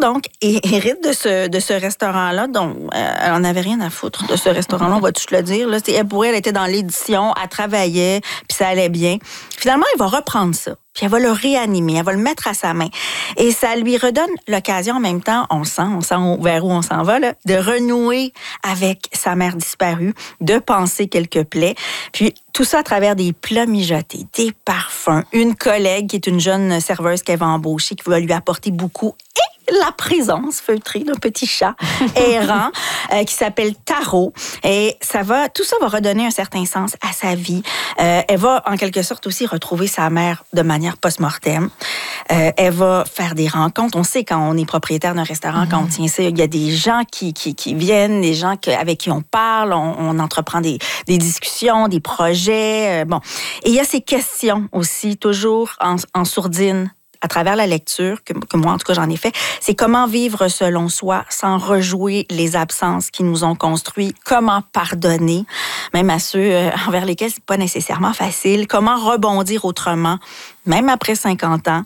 donc, hérite de ce restaurant-là, dont elle en avait rien à foutre de ce restaurant-là, on va tout le dire. Là. Pour elle était dans l'édition, elle travaillait, puis ça allait bien. Finalement, elle va reprendre ça. Puis elle va le réanimer, elle va le mettre à sa main. Et ça lui redonne l'occasion en même temps, on sent vers où on s'en va, là, de renouer avec sa mère disparue, de panser quelques plaies. Puis tout ça à travers des plats mijotés, des parfums, une collègue qui est une jeune serveuse qu'elle va embaucher, qui va lui apporter beaucoup la présence feutrée d'un petit chat errant qui s'appelle Taro. Et tout ça va redonner un certain sens à sa vie. Elle va, en quelque sorte, aussi retrouver sa mère de manière post-mortem. Elle va faire des rencontres. On sait quand on est propriétaire d'un restaurant, quand on tient ça, il y a des gens qui viennent, des gens avec qui on parle, on entreprend des discussions, des projets. Bon. Et il y a ces questions aussi, toujours en sourdine, à travers la lecture, que moi, en tout cas, j'en ai fait, c'est comment vivre selon soi sans rejouer les absences qui nous ont construits, comment pardonner, même à ceux envers lesquels c'est pas nécessairement facile, comment rebondir autrement, même après 50 ans,